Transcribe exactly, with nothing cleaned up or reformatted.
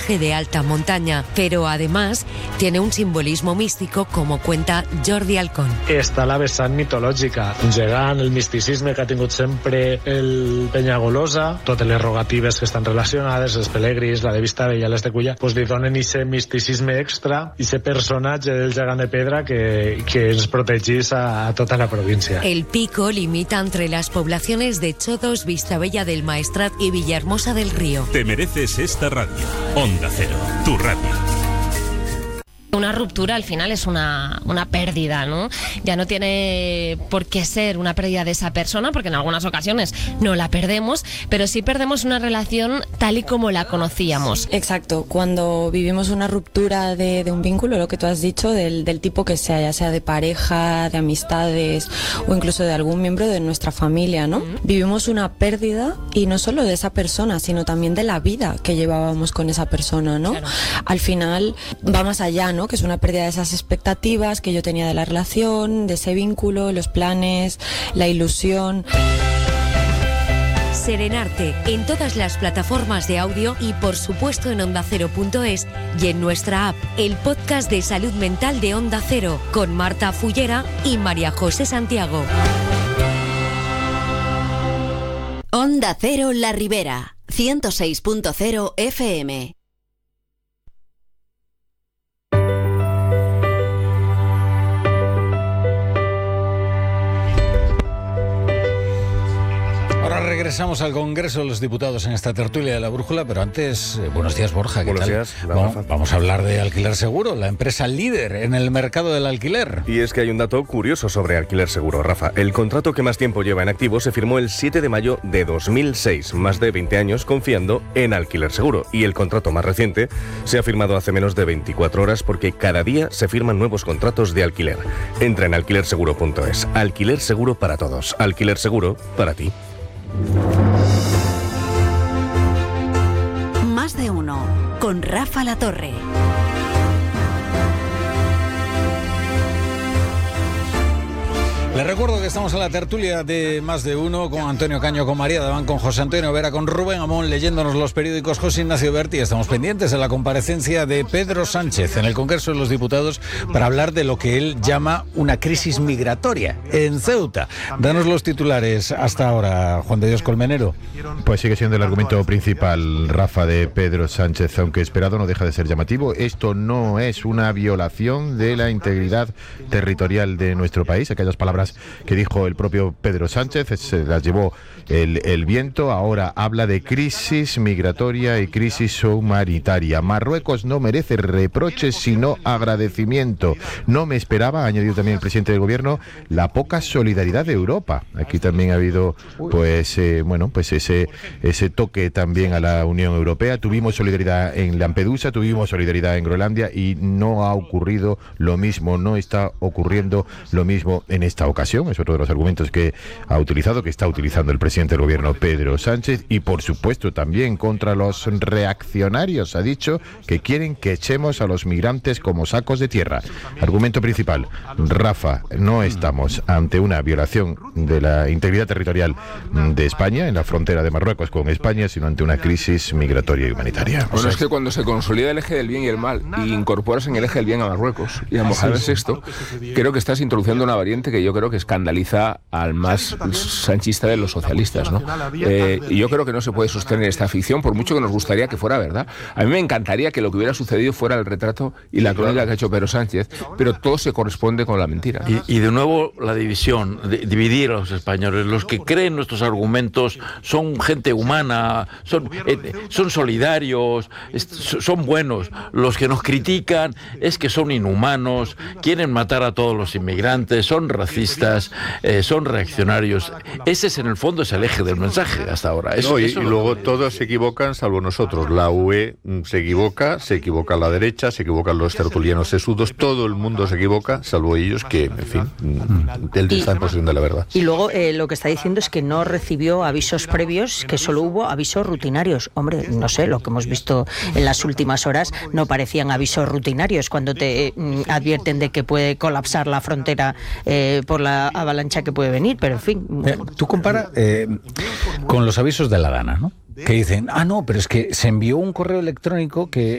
paisaje de alta montaña, pero además tiene un simbolismo místico, como cuenta Jordi Alcón. Està la vessant mitològica, un gegant, el misticisme que ha tingut sempre el Penyagolosa, totes les rogatives que estan relacionades, els pelegrins, la de Vistabella, les de Culla, pues li donen ese misticisme extra, ese personatge del gegant de pedra que, que ens protegís a, a tota la província. El pico limita entre las poblaciones de Chodos, Vistabella del Maestrat y Villahermosa del Río. Te mereces esta radio. Onda Cero, tu radio. Una ruptura al final es una, una pérdida, ¿no? Ya no tiene por qué ser una pérdida de esa persona, porque en algunas ocasiones no la perdemos, pero sí perdemos una relación tal y como la conocíamos. Exacto, cuando vivimos una ruptura de, de un vínculo, lo que tú has dicho, del, del tipo que sea, ya sea de pareja, de amistades o incluso de algún miembro de nuestra familia, ¿no? Uh-huh. Vivimos una pérdida, y no solo de esa persona, sino también de la vida que llevábamos con esa persona, ¿no? Claro. Al final va más allá, ¿no? Que es una pérdida de esas expectativas que yo tenía de la relación, de ese vínculo, los planes, la ilusión. Serenarte en todas las plataformas de audio y por supuesto en onda cero punto es y en nuestra app, el podcast de salud mental de Onda Cero con Marta Fullera y María José Santiago. Onda Cero La Ribera, ciento seis punto cero F M. Regresamos al Congreso de los Diputados en esta tertulia de la Brújula, pero antes, eh, buenos días, Borja, ¿qué buenos tal? días, vamos, vamos a hablar de Alquiler Seguro, la empresa líder en el mercado del alquiler. Y es que hay un dato curioso sobre Alquiler Seguro, Rafa. El contrato que más tiempo lleva en activo se firmó el siete de mayo de dos mil seis, más de veinte años confiando en Alquiler Seguro. Y el contrato más reciente se ha firmado hace menos de veinticuatro horas, porque cada día se firman nuevos contratos de alquiler. Entra en alquiler seguro punto es. Alquiler Seguro para todos. Alquiler Seguro para ti. Más de uno, con Rafa Latorre. Les recuerdo que estamos en la tertulia de Más de Uno con Antonio Caño, con María Daván, con José Antonio Vera, con Rubén Amón, leyéndonos los periódicos José Ignacio Berti. Estamos pendientes de la comparecencia de Pedro Sánchez en el Congreso de los Diputados para hablar de lo que él llama una crisis migratoria en Ceuta. Danos los titulares hasta ahora, Juan de Dios Colmenero. Pues sigue siendo el argumento principal, Rafa, de Pedro Sánchez, aunque esperado no deja de ser llamativo. Esto no es una violación de la integridad territorial de nuestro país. Aquellas palabras que dijo el propio Pedro Sánchez se las llevó el, el viento. Ahora habla de crisis migratoria y crisis humanitaria. Marruecos no merece reproches sino agradecimiento. No me esperaba, añadió también el presidente del gobierno, la poca solidaridad de Europa. Aquí también ha habido pues eh, bueno pues ese ese toque también a la Unión Europea. Tuvimos solidaridad en Lampedusa, tuvimos solidaridad en Groenlandia y no ha ocurrido lo mismo, no está ocurriendo lo mismo en esta ocasión. Es otro de los argumentos que ha utilizado, que está utilizando el presidente del gobierno Pedro Sánchez, y por supuesto también contra los reaccionarios. Ha dicho que quieren que echemos a los migrantes como sacos de tierra. Argumento principal, Rafa, no estamos ante una violación de la integridad territorial de España en la frontera de Marruecos con España, sino ante una crisis migratoria y humanitaria. Bueno, es que cuando se consolida el eje del bien y el mal y incorporas en el eje del bien a Marruecos y a Mohamed sexto, creo que estás introduciendo una variante que yo creo que escandaliza al más sanchista de los socialistas, ¿no? Eh, y yo creo que no se puede sostener esta ficción, por mucho que nos gustaría que fuera verdad. A mí me encantaría que lo que hubiera sucedido fuera el retrato y la crónica que ha hecho Pedro Sánchez, pero todo se corresponde con la mentira. Y, y de nuevo la división, de, dividir a los españoles. Los que creen nuestros argumentos son gente humana, son, eh, son solidarios, es, son buenos. Los que nos critican es que son inhumanos, quieren matar a todos los inmigrantes, son racistas, eh, son reaccionarios. Ese es en el fondo es el eje del mensaje hasta ahora. Eso, no, y, eso y luego todos se equivocan salvo nosotros. La U E se equivoca, se equivoca la derecha, se equivocan los tertulianos sesudos, todo el mundo se equivoca, salvo ellos que, en fin, él está en posesión de la verdad. Y luego eh, lo que está diciendo es que no recibió avisos previos, que solo hubo avisos rutinarios. Hombre, no sé, lo que hemos visto en las últimas horas no parecían avisos rutinarios cuando te eh, advierten de que puede colapsar la frontera eh, por la avalancha que puede venir, pero en fin. Eh, tú compara eh, con los avisos de la Dana, ¿no? Que dicen, ah, no, pero es que se envió un correo electrónico que